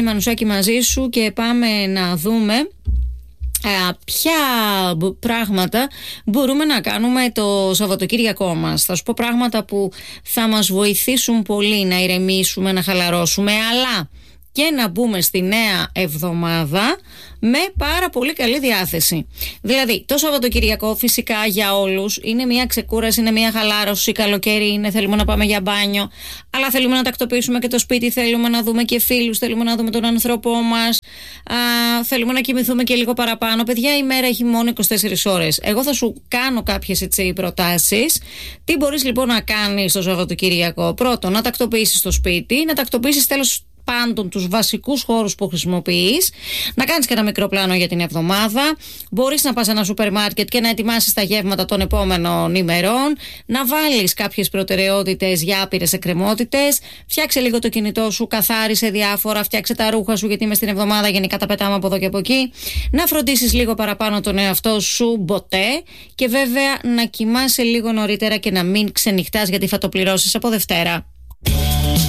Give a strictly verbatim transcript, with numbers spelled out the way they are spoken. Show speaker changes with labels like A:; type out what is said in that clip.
A: Μανουσάκη, μαζί σου και πάμε να δούμε Uh, ποια πράγματα μπορούμε να κάνουμε το Σαββατοκύριακό μας. Θα σου πω πράγματα που θα μας βοηθήσουν πολύ να ηρεμήσουμε, να χαλαρώσουμε, αλλά και να μπούμε στη νέα εβδομάδα με πάρα πολύ καλή διάθεση. Δηλαδή, το Σαββατοκυριακό φυσικά για όλους είναι μια ξεκούραση, είναι μια χαλάρωση. Καλοκαίρι είναι, θέλουμε να πάμε για μπάνιο, αλλά θέλουμε να τακτοποιήσουμε και το σπίτι, θέλουμε να δούμε και φίλους, θέλουμε να δούμε τον άνθρωπό μας, α, θέλουμε να κοιμηθούμε και λίγο παραπάνω. Παιδιά, η μέρα έχει μόνο είκοσι τέσσερις ώρες. Εγώ θα σου κάνω κάποιες έτσι προτάσεις. Τι μπορείς λοιπόν να κάνεις το Σαββατοκυριακό? Πρώτον, να τακτοποιήσεις το σπίτι, να τακτοποιήσεις τέλος πάντων τους βασικούς χώρους που χρησιμοποιείς, να κάνεις και ένα μικρό πλάνο για την εβδομάδα. Μπορείς να πας σε ένα σούπερ μάρκετ και να ετοιμάσεις τα γεύματα των επόμενων ημερών, να βάλεις κάποιες προτεραιότητες για άπειρες εκκρεμότητες, φτιάξε λίγο το κινητό σου, καθάρισε διάφορα, φτιάξε τα ρούχα σου, γιατί μες στην εβδομάδα γενικά τα πετάμε από εδώ και από εκεί, να φροντίσεις λίγο παραπάνω τον εαυτό σου, μποτέ, και βέβαια να κοιμάσαι λίγο νωρίτερα και να μην ξενυχτάς, γιατί θα το πληρώσεις από Δευτέρα.